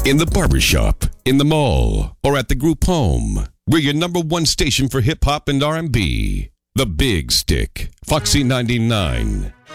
In the barbershop, in the mall, or at the group home, we're your number one station for hip-hop and R&B. The Big Stick, Foxy 99.